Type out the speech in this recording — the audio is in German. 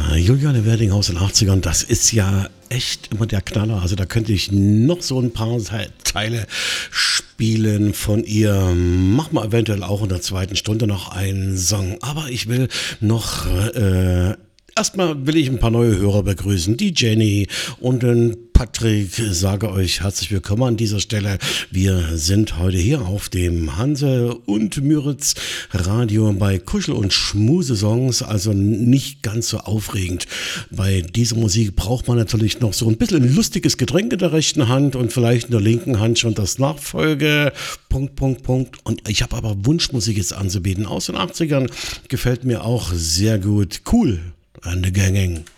Juliane Werding aus den 80ern, das ist ja echt immer der Knaller. Also da könnte ich noch so ein paar Teile spielen von ihr. Mach mal eventuell auch in der zweiten Stunde noch einen Song. Aber ich will noch erstmal will ich ein paar neue Hörer begrüßen. Die Jenny und den Patrick, sage euch herzlich willkommen an dieser Stelle. Wir sind heute hier auf dem Hanse und Müritz Radio bei Kuschel- und Schmusesongs, also nicht ganz so aufregend. Bei dieser Musik braucht man natürlich noch so ein bisschen ein lustiges Getränk in der rechten Hand und vielleicht in der linken Hand schon das Nachfolge. Und ich habe aber Wunschmusik jetzt anzubieten aus den 80ern. Gefällt mir auch sehr gut. Cool. And the Gang.